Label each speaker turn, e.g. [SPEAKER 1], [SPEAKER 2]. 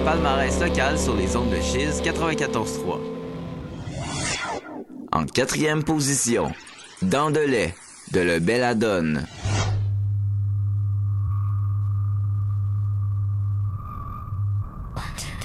[SPEAKER 1] le palmarès local sur les ondes de Chiz 94.3. En quatrième position, Dans de lait, de Le Belladone.